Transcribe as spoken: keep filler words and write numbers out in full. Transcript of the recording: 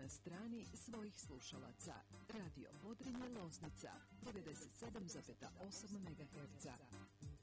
na strani svojih slušalaca. Radio Podrinje Loznica, devedeset sedam zarez osam megaherca.